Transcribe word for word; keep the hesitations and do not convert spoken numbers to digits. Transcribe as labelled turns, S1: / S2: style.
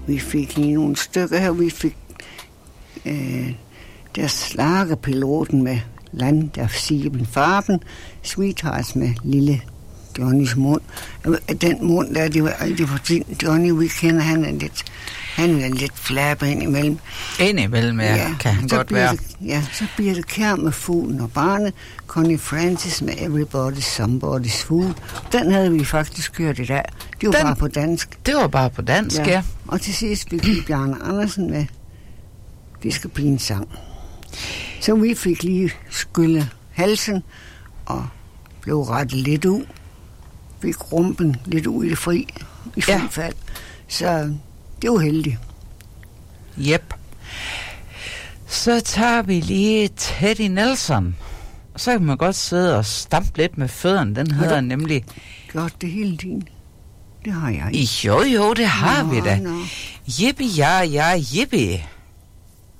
S1: vi fik lige nogle stykker her. Vi fik øh, der slagerpiloten med Land der Sieben Farben, Sweethearts med lille Johnnys mund. Den mund der, det var altid for tiden. Johnny, vi kender, han er lidt, han er lidt flabbe indimellem.
S2: Indimellem, ja, ja kan han godt være.
S1: Det, ja, så bliver det Kjær med Fuglen og Barnet, Connie Francis med Everybody's Somebody's Fool. Den havde vi faktisk kørt i dag. Det var den, bare på dansk.
S2: Det var bare på dansk, ja. ja.
S1: Og til sidst fik vi Bjarne Andersen med Det skal blive en sang. Så vi fik lige skyllet halsen og blev rettet lidt ud. Fik rumpen lidt ud i det fri, i fri ja. fald. Så det var heldigt.
S2: Jep. Så tager vi lige Teddy Nelson. Så kan man godt sidde og stampe lidt med fødderne. Den hedder har nemlig...
S1: Gjort det hele tiden. Det har jeg ikke.
S2: Jo, jo, det har
S1: nå,
S2: vi da.
S1: Nå.
S2: Yippie, ja, ja, yippie.